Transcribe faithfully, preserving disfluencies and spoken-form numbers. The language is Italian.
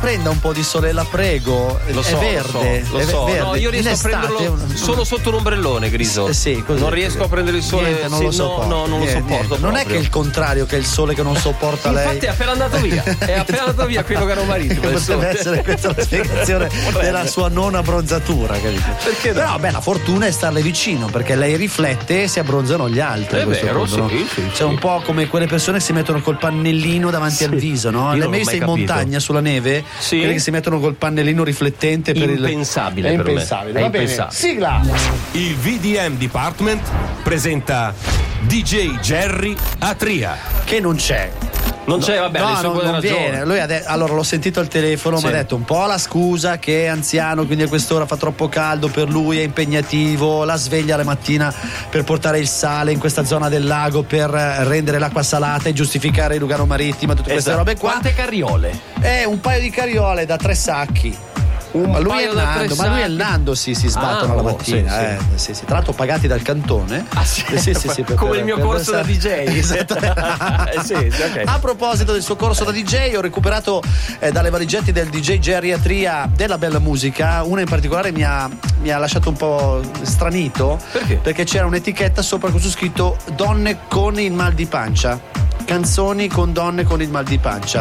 prenda un po' di sole, la prego. Lo so, è verde, lo so, lo è so. verde. No, io riesco In a prenderlo estate, un- solo sotto un ombrellone, Griso. Eh, sì, così. non riesco a prendere il sole. Niente, non sì, lo sopporto. no, no, non Niente, lo sopporto. niente. Non è proprio. che è il contrario, che è il sole che non sopporta lei. Infatti è appena andato via. È appena andato via quello caro marito. Potrebbe essere questa la spiegazione della sua non abbronzatura, capito? Perché no? Però beh, la fortuna è starle vicino, perché lei riflette e si abbronzano gli altri. È a questo vero, punto, no? sì, sì, Cioè sì. un po' come quelle persone che si mettono col pannellino davanti al viso, no? Io Le non l'ho messe mai in capito. montagna sulla neve, Sì. quelle che si mettono col pannellino riflettente per il. Impensabile È per me. impensabile. È Va bene. impensabile. Sigla! Il V D M Department presenta D J Jerry Atria. Che non c'è. Non c'è, vabbè, no, le sue no, buone non ragioni. viene. Lui ha de- allora l'ho sentito al telefono, Sì. mi ha detto un po' la scusa che è anziano, quindi a quest'ora fa troppo caldo per lui, è impegnativo, la sveglia la mattina per portare il sale in questa zona del lago per rendere l'acqua salata e giustificare il Lugano Marittima, tutte queste Esatto. robe qua. Quante carriole? È un paio di carriole da tre sacchi. Un ma lui paio e da tre Nando, ma lui e sacchi. il Nando si, si sbattono Ah, la oh, mattina, sì, eh. Sì, sì. Tra l'altro pagati dal cantone. Ah, sì? Eh, sì, sì, sì, per- Come per- il mio per- corso da D J. Esatto. Eh, sì, sì, ok. A proposito del suo corso da D J, ho recuperato eh, dalle valigette del D J Geriatria della bella musica. Una in particolare mi ha, mi ha lasciato un po' stranito. Perché? Perché c'era un'etichetta sopra con su scritto donne con il mal di pancia. Canzoni con donne con il mal di pancia.